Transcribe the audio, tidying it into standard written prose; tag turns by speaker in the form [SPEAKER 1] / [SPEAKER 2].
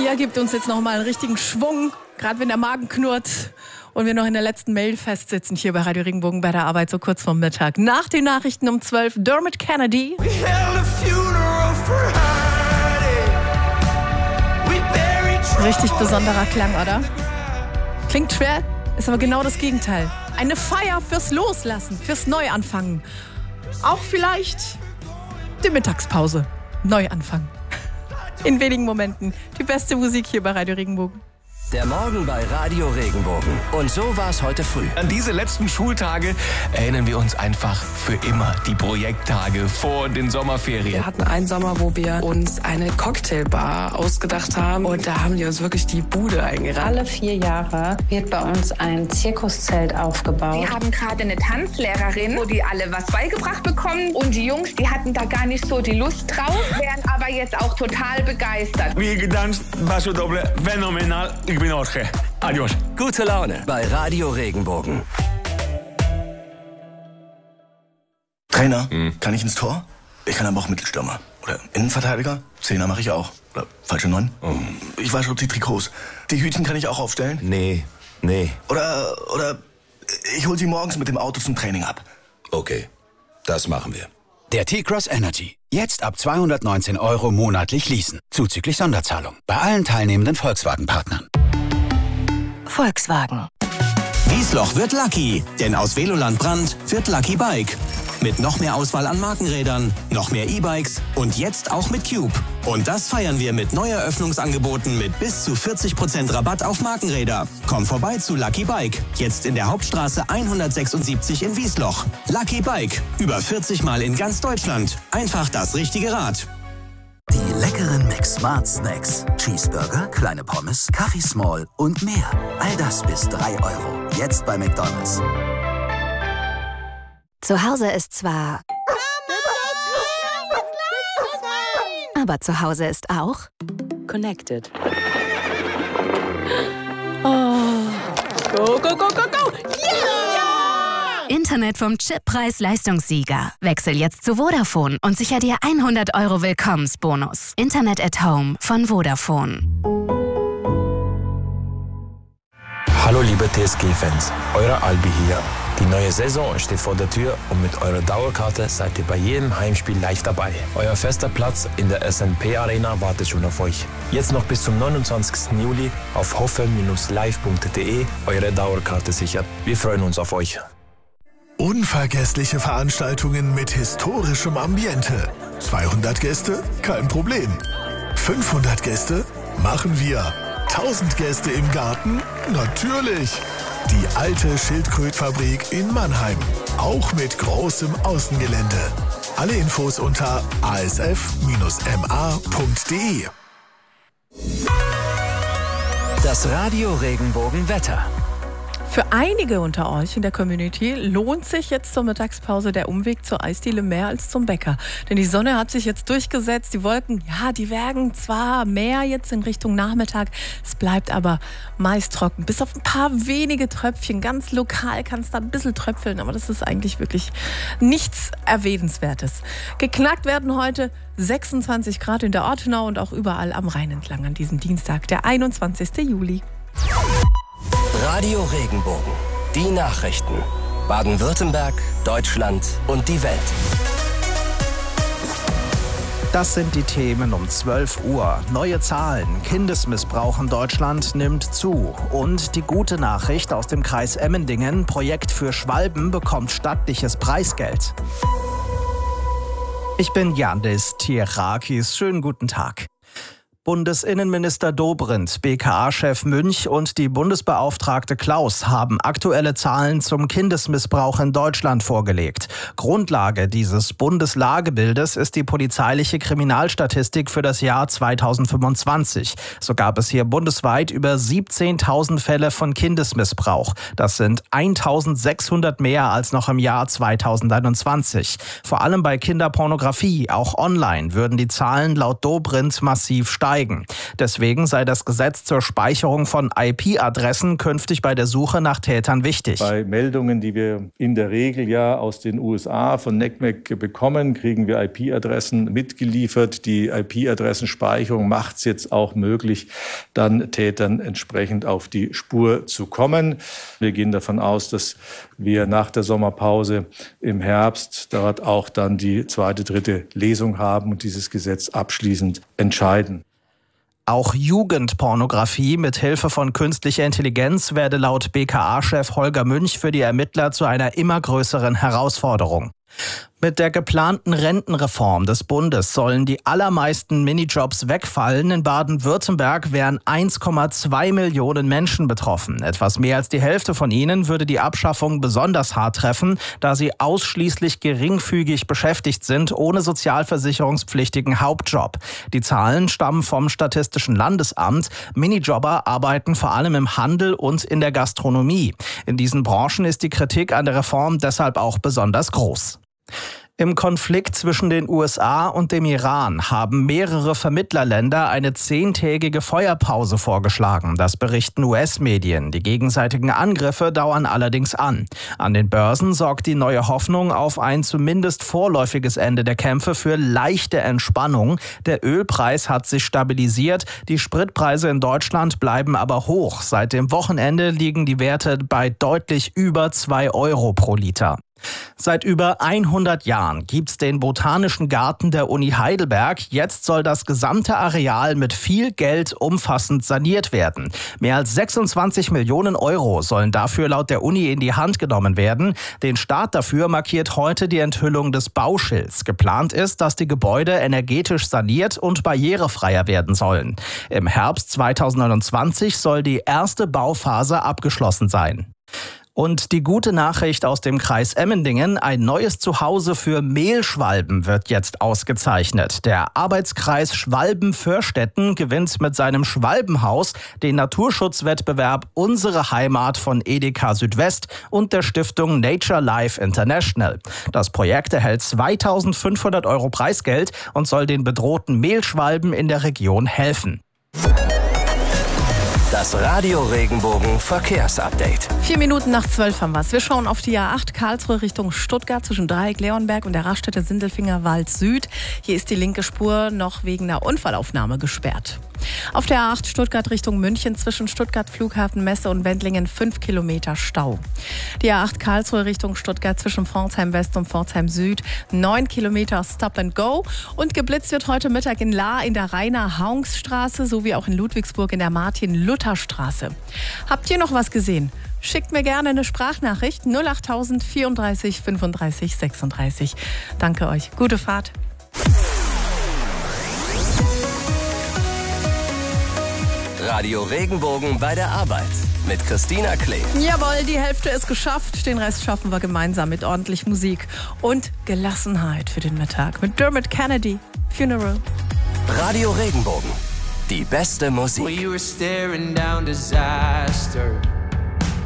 [SPEAKER 1] Der gibt uns jetzt nochmal einen richtigen Schwung, gerade wenn der Magen knurrt und wir noch in der letzten Mail festsitzen hier bei Radio Regenbogen bei der Arbeit, so kurz vorm Mittag. Nach den Nachrichten um 12, Dermot Kennedy. Richtig besonderer Klang, oder? Klingt schwer, ist aber genau das Gegenteil. Eine Feier fürs Loslassen, fürs Neuanfangen. Auch vielleicht die Mittagspause. Neuanfangen. In wenigen Momenten die beste Musik hier bei Radio Regenbogen.
[SPEAKER 2] Der Morgen bei Radio Regenbogen. Und so war es heute früh.
[SPEAKER 3] An diese letzten Schultage erinnern wir uns einfach für immer. Die Projekttage vor den Sommerferien.
[SPEAKER 4] Wir hatten einen Sommer, wo wir uns eine Cocktailbar ausgedacht haben. Und da haben die uns wirklich die Bude eingerannt.
[SPEAKER 5] Alle 4 Jahre wird bei uns ein Zirkuszelt aufgebaut.
[SPEAKER 6] Wir haben gerade eine Tanzlehrerin, wo die alle was beigebracht bekommen. Und die Jungs, die hatten da gar nicht so die Lust drauf, wären aber jetzt auch total begeistert.
[SPEAKER 7] Wie gedanzt, Basso Doble, phänomenal. Ich bin Jorge. Adios.
[SPEAKER 2] Gute Laune bei Radio Regenbogen.
[SPEAKER 8] Trainer, kann ich ins Tor? Ich kann aber auch Mittelstürmer. Oder Innenverteidiger? Zehner mache ich auch. Oder falsche 9? Ich wasche die Trikots. Die Hütchen kann ich auch aufstellen?
[SPEAKER 3] Nee.
[SPEAKER 8] Oder ich hol sie morgens mit dem Auto zum Training ab.
[SPEAKER 9] Okay, das machen wir.
[SPEAKER 10] Der T-Cross Energy. Jetzt ab 219 € monatlich leasen. Zuzüglich Sonderzahlung. Bei allen teilnehmenden Volkswagen-Partnern.
[SPEAKER 11] Volkswagen.
[SPEAKER 12] Wiesloch wird Lucky, denn aus Veloland Brand wird Lucky Bike. Mit noch mehr Auswahl an Markenrädern, noch mehr E-Bikes und jetzt auch mit Cube. Und das feiern wir mit Neueröffnungsangeboten mit bis zu 40% Rabatt auf Markenräder. Komm vorbei zu Lucky Bike, jetzt in der Hauptstraße 176 in Wiesloch. Lucky Bike, über 40 Mal in ganz Deutschland. Einfach das richtige Rad.
[SPEAKER 13] Die leckeren Mix Smart Snacks. Cheeseburger, kleine Pommes, Kaffee Small und mehr. All das bis 3 €. Jetzt bei McDonald's.
[SPEAKER 11] Zu Hause ist zwar... Aber zu Hause ist auch...
[SPEAKER 14] Connected.
[SPEAKER 1] Oh. Go, go, go, go, go!
[SPEAKER 11] Yeah! Internet vom Chip-Preis-Leistungssieger. Wechsel jetzt zu Vodafone und sicher dir 100 € Willkommensbonus. Internet at Home von Vodafone.
[SPEAKER 15] Hallo liebe TSG-Fans, euer Albi hier. Die neue Saison steht vor der Tür und mit eurer Dauerkarte seid ihr bei jedem Heimspiel live dabei. Euer fester Platz in der SNP Arena wartet schon auf euch. Jetzt noch bis zum 29. Juli auf hoffe-live.de eure Dauerkarte sichern. Wir freuen uns auf euch.
[SPEAKER 16] Unvergessliche Veranstaltungen mit historischem Ambiente. 200 Gäste? Kein Problem. 500 Gäste? Machen wir. 1000 Gäste im Garten? Natürlich. Die alte Schildkrötfabrik in Mannheim. Auch mit großem Außengelände. Alle Infos unter asf-ma.de.
[SPEAKER 2] Das Radio Regenbogen Wetter.
[SPEAKER 1] Für einige unter euch in der Community lohnt sich jetzt zur Mittagspause der Umweg zur Eisdiele mehr als zum Bäcker. Denn die Sonne hat sich jetzt durchgesetzt. Die Wolken, ja, die werden zwar mehr jetzt in Richtung Nachmittag. Es bleibt aber meist trocken. Bis auf ein paar wenige Tröpfchen. Ganz lokal kann es da ein bisschen tröpfeln. Aber das ist eigentlich wirklich nichts Erwähnenswertes. Geknackt werden heute 26 Grad in der Ortenau und auch überall am Rhein entlang an diesem Dienstag, der 21. Juli.
[SPEAKER 2] Radio Regenbogen. Die Nachrichten. Baden-Württemberg, Deutschland und die Welt.
[SPEAKER 17] Das sind die Themen um 12 Uhr. Neue Zahlen. Kindesmissbrauch in Deutschland nimmt zu. Und die gute Nachricht aus dem Kreis Emmendingen. Projekt für Schwalben bekommt stattliches Preisgeld. Ich bin Yandis Tierakis. Schönen guten Tag. Bundesinnenminister Dobrindt, BKA-Chef Münch und die Bundesbeauftragte Klaus haben aktuelle Zahlen zum Kindesmissbrauch in Deutschland vorgelegt. Grundlage dieses Bundeslagebildes ist die polizeiliche Kriminalstatistik für das Jahr 2025. So gab es hier bundesweit über 17.000 Fälle von Kindesmissbrauch. Das sind 1.600 mehr als noch im Jahr 2021. Vor allem bei Kinderpornografie, auch online, würden die Zahlen laut Dobrindt massiv steigen. steigen. Deswegen sei das Gesetz zur Speicherung von IP-Adressen künftig bei der Suche nach Tätern wichtig.
[SPEAKER 14] Bei Meldungen, die wir in der Regel ja aus den USA von NCMEC bekommen, kriegen wir IP-Adressen mitgeliefert. Die IP-Adressenspeicherung macht es jetzt auch möglich, dann Tätern entsprechend auf die Spur zu kommen. Wir gehen davon aus, dass wir nach der Sommerpause im Herbst dort auch dann die 2., 3. Lesung haben und dieses Gesetz abschließend entscheiden.
[SPEAKER 17] Auch Jugendpornografie mit Hilfe von künstlicher Intelligenz werde laut BKA-Chef Holger Münch für die Ermittler zu einer immer größeren Herausforderung. Mit der geplanten Rentenreform des Bundes sollen die allermeisten Minijobs wegfallen. In Baden-Württemberg wären 1,2 Millionen Menschen betroffen. Etwas mehr als die Hälfte von ihnen würde die Abschaffung besonders hart treffen, da sie ausschließlich geringfügig beschäftigt sind, ohne sozialversicherungspflichtigen Hauptjob. Die Zahlen stammen vom Statistischen Landesamt. Minijobber arbeiten vor allem im Handel und in der Gastronomie. In diesen Branchen ist die Kritik an der Reform deshalb auch besonders groß. Im Konflikt zwischen den USA und dem Iran haben mehrere Vermittlerländer eine 10-tägige Feuerpause vorgeschlagen. Das berichten US-Medien. Die gegenseitigen Angriffe dauern allerdings an. An den Börsen sorgt die neue Hoffnung auf ein zumindest vorläufiges Ende der Kämpfe für leichte Entspannung. Der Ölpreis hat sich stabilisiert. Die Spritpreise in Deutschland bleiben aber hoch. Seit dem Wochenende liegen die Werte bei deutlich über 2 Euro pro Liter. Seit über 100 Jahren gibt's den Botanischen Garten der Uni Heidelberg. Jetzt soll das gesamte Areal mit viel Geld umfassend saniert werden. Mehr als 26 Millionen Euro sollen dafür laut der Uni in die Hand genommen werden. Den Start dafür markiert heute die Enthüllung des Bauschilds. Geplant ist, dass die Gebäude energetisch saniert und barrierefreier werden sollen. Im Herbst 2029 soll die erste Bauphase abgeschlossen sein. Und die gute Nachricht aus dem Kreis Emmendingen: ein neues Zuhause für Mehlschwalben wird jetzt ausgezeichnet. Der Arbeitskreis Schwalben-Vörstetten gewinnt mit seinem Schwalbenhaus den Naturschutzwettbewerb Unsere Heimat von Edeka Südwest und der Stiftung Nature Life International. Das Projekt erhält 2.500 Euro Preisgeld und soll den bedrohten Mehlschwalben in der Region helfen.
[SPEAKER 2] Das Radio Regenbogen Verkehrsupdate.
[SPEAKER 1] 4 Minuten nach 12 haben wir's. Wir schauen auf die A8 Karlsruhe Richtung Stuttgart zwischen Dreieck Leonberg und der Raststätte Sindelfinger Wald Süd. Hier ist die linke Spur noch wegen einer Unfallaufnahme gesperrt. Auf der A8 Stuttgart Richtung München zwischen Stuttgart Flughafen Messe und Wendlingen 5 Kilometer Stau. Die A8 Karlsruhe Richtung Stuttgart zwischen Pforzheim West und Pforzheim Süd 9 Kilometer Stop and Go. Und geblitzt wird heute Mittag in Lahr in der Rainer-Haunks-Straße sowie auch in Ludwigsburg in der Martin-Luther-Straße. Habt ihr noch was gesehen? Schickt mir gerne eine Sprachnachricht 08000 34 35 36. Danke euch. Gute Fahrt.
[SPEAKER 2] Radio Regenbogen bei der Arbeit mit Christina Klee.
[SPEAKER 1] Jawohl, die Hälfte ist geschafft. Den Rest schaffen wir gemeinsam mit ordentlich Musik und Gelassenheit für den Mittag. Mit Dermot Kennedy, Funeral.
[SPEAKER 2] Radio Regenbogen, die beste Musik.
[SPEAKER 18] We were staring down disaster.